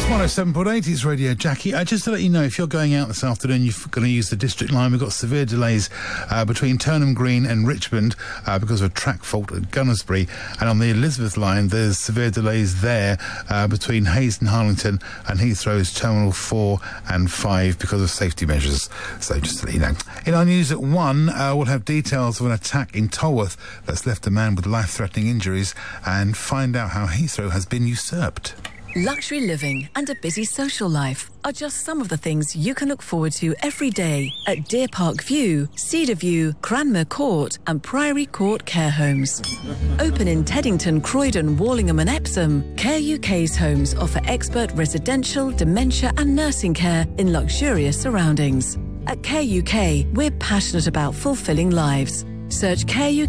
107.8 is Radio Jackie. Just to let you know, if you're going out this afternoon, you're going to use the District Line. We've got severe delays between Turnham Green and Richmond because of a track fault at Gunnersbury. And on the Elizabeth Line, there's severe delays there between Hayes and Harlington and Heathrow's Terminal 4 and 5 because of safety measures. So just to let you know. In our news at 1, we'll have details of an attack in Tolworth that's left a man with life-threatening injuries and find out how Heathrow has been usurped. Luxury living and a busy social life are just some of the things you can look forward to every day at Deer Park View, Cedar View, Cranmer Court and Priory Court Care Homes. Open in Teddington, Croydon, Wallingham and Epsom, Care UK's homes offer expert residential, dementia and nursing care in luxurious surroundings. At Care UK, we're passionate about fulfilling lives. Search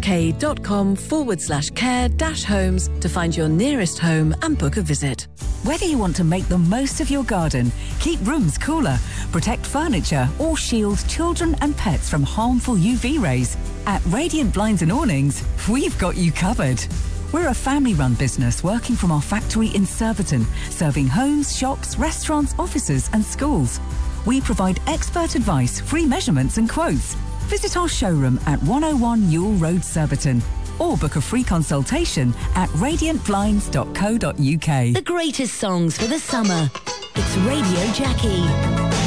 careuk.com/care-homes to find your nearest home and book a visit. Whether you want to make the most of your garden, keep rooms cooler, protect furniture or shield children and pets from harmful UV rays, at Radiant Blinds and Awnings, we've got you covered. We're a family-run business working from our factory in Surbiton, serving homes, shops, restaurants, offices and schools. We provide expert advice, free measurements and quotes. Visit our showroom at 101 Ewell Road, Surbiton, or book a free consultation at radiantblinds.co.uk. The greatest songs for the summer. It's Radio Jackie.